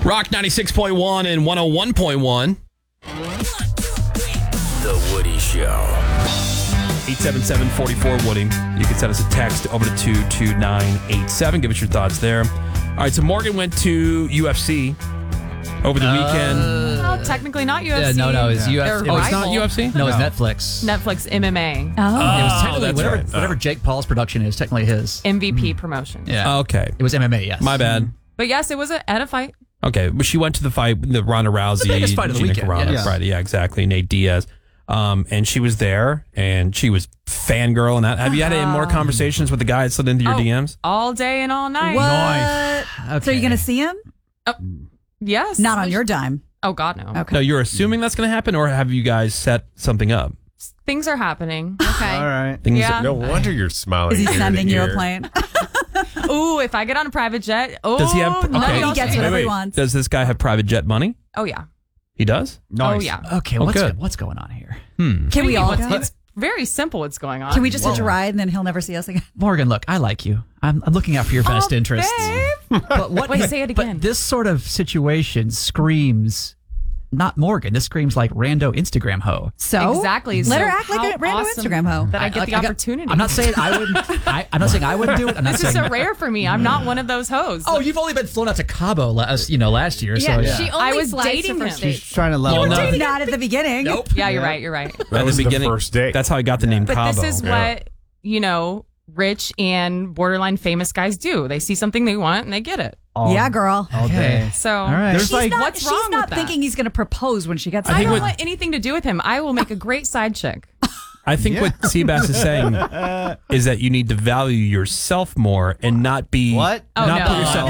Rock 96.1 and 101.1. The Woody Show. 877-44-WOODY. You can send us a text over to 22987. Give us your thoughts there. All right, so Morgan went to UFC over the weekend. Well, technically not UFC. No, it's UFC. Oh, it's not UFC? No, it's Netflix. Netflix MMA. It was technically that's whatever Jake Paul's production is, technically his. MVP promotion. Yeah. Okay. It was MMA, yes. My bad. But yes, it was at a fight. Okay, but she went to the fight, the Ronda Rousey. The biggest fight of the Gina weekend, Carano yes. Friday. Yeah, exactly. Nate Diaz. And she was there, and she was fangirling that. Have you had any more conversations with the guy that slid into your DMs? All day and all night. What? Nice. So are you going to see him? Yes. Not on your dime. Oh, God, no. Okay. No, you're assuming that's going to happen, or have you guys set something up? Things are happening. Okay. All right. Things Yeah. No wonder you're smiling. Is he ear to sending you a ear. plane? Ooh, if I get on a private jet. Oh, Does he have? none of Okay, y'all He gets say- whatever he wants. Does this guy have private jet money? Oh, yeah. He does. Oh, yeah. Okay, good. what's going on here? Can we all go? It's very simple what's going on. Can we just hitch a ride and then he'll never see us again? Morgan, look, I like you. I'm looking out for your best interests. Babe. But what? Wait, say it again. But this sort of situation screams not Morgan. This screams like rando Instagram hoe. So Exactly. Let So her act like how a random awesome Instagram hoe. That I get the opportunity. I'm not saying I wouldn't. I'm not saying I wouldn't do it. I'm not This is saying. so rare for me. I'm not one of those hoes. Oh, you've only been flown out to Cabo last year. Yeah, So yeah. she only I was flies dating to first him. dates. She's trying to level Well, up. no. Not at the beginning. Nope. Yeah, you're right. You're right. At was the the beginning, first date. That's how I got the name But Cabo. this is what, rich and borderline famous guys do. They see something they want and they get it. Yeah, girl. All day. So All right. There's She's like, not, what's she's wrong not with that? thinking he's going to propose when she gets I I think don't what- want anything to do with him. I will make a great side chick. I think what Seabass is saying is that you need to value yourself more and not be What? Oh, not no. put yourself.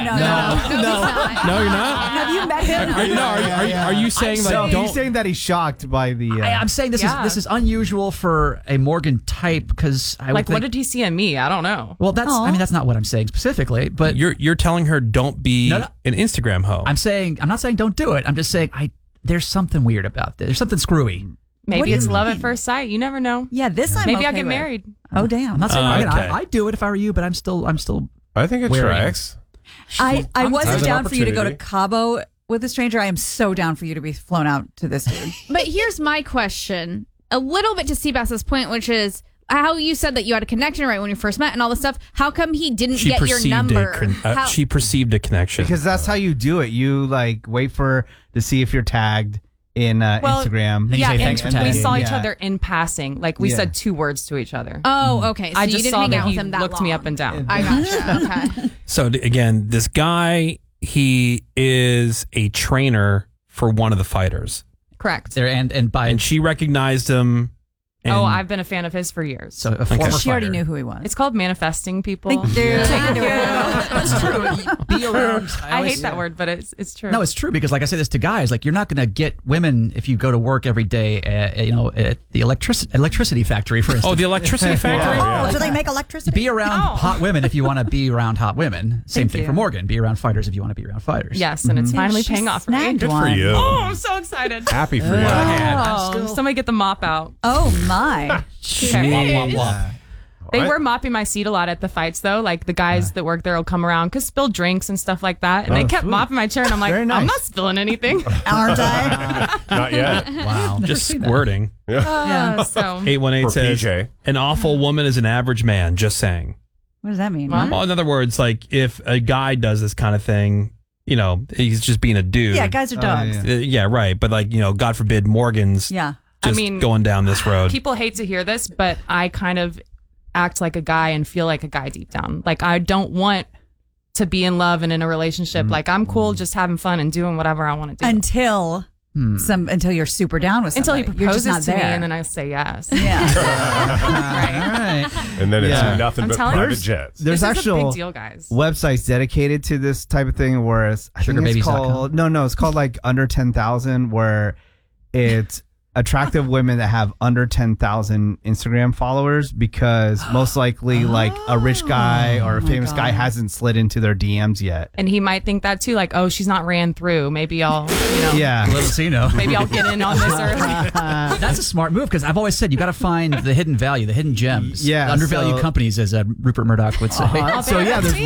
No, No, you're not. Have you met him? Are you saying so like he's saying that he's shocked by the. I'm saying this Yeah. is unusual for a Morgan type because I would Like, think, what did he see in me? I don't know. well, that's Aw. I mean that's not what I'm saying specifically, but you're telling her don't be No. an Instagram hoe? I'm not saying don't do it. I'm just saying there's something weird about this. There's something screwy. What Maybe do it's you love mean? at first sight. You never know. Yeah, this I'm Maybe okay I'll get with. married. Oh, damn. I'm not saying Okay. I'd do it if I were you, but I'm still I think it Wary. tracks. I wasn't As an down for you to go to opportunity. Cabo with a stranger. I am so down for you to be flown out to this dude. But here's my question, a little bit to Seabass's point, which is how you said that you had a connection right when you first met and all this stuff. How come he didn't she get your perceived number? she perceived a connection. Because that's how you do it. You like wait to see if you're tagged in Instagram. Then you Yeah, say and thanks for we tagging. saw each Yeah. other in passing. Like, we Yeah. said 2 words to each other. Oh, okay. So I you just didn't saw hang that out with he him that looked long. me up and down. I gotcha. Okay. So again, this guy, he is a trainer for one of the fighters, Correct. there and by and she recognized him. And Oh, I've been a fan of his for years. so a former She already fighter. knew who he was. It's called manifesting people. Thank you. That's true. Be around. I always- hate that word, but it's true. No, it's true because, like I say this to guys, like you're not going to get women if you go to work every day, at the electricity factory, for instance. Oh, the electricity factory. Oh, so they make electricity? Be around hot women if you want to be around hot women. Same Thank thing you. for Morgan. Be around fighters if you want to be around fighters. Yes, and it's finally She paying off for me. snagged Good for one. you. Oh, I'm so excited. Happy for you. Oh, somebody get the mop out. Oh, my. They What? were mopping my seat a lot at the fights, though. Like, the guys that work there will come around because spill drinks and stuff like that. And they kept mopping my chair, and I'm like, Very nice. I'm not spilling anything. Aren't I? Not yet. Wow. Just squirting. So 818 For says, PJ. an awful woman is an average man. Just saying. What does that mean? What? Well, in other words, like if a guy does this kind of thing, he's just being a dude. Yeah, guys are dogs. Yeah, right. But like, God forbid Morgan's Yeah. just going down this road. people hate to hear this, but I kind of act like a guy and feel like a guy deep down. Like, I don't want to be in love and in a relationship. Like, I'm cool just having fun and doing whatever I want to do. Until you're super down with Until he somebody. You're just proposes not to me, there. and then I say yes. Yeah. All right. And then it's Yeah. nothing I'm but telling you. private jets. This There's is a actual big deal, guys. websites dedicated to this type of thing where I think it's SugarBabies.com. called it's called like under 10,000 where it's attractive women that have under 10,000 Instagram followers because most likely like a rich guy or a famous guy hasn't slid into their DMs yet. And he might think that too, like, oh, she's not ran through. Maybe I'll, Yeah. Little so you know. maybe I'll get in on this early. That's a smart move because I've always said you got to find the hidden value, the hidden gems. Yeah, The undervalued so- companies, as Rupert Murdoch would say. So yeah, there's